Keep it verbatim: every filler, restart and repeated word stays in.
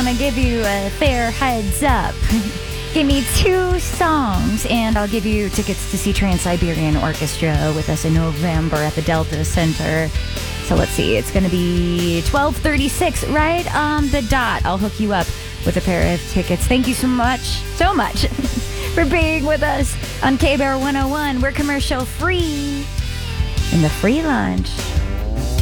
want to give you a fair heads up. Give me two songs, and I'll give you tickets to see Trans-Siberian Orchestra with us in November at the Delta Center. So let's see, it's going to be twelve thirty-six, right on the dot. I'll hook you up with a pair of tickets. Thank you so much, so much for being with us on K-Bear one oh one. We're commercial free in the free lunch.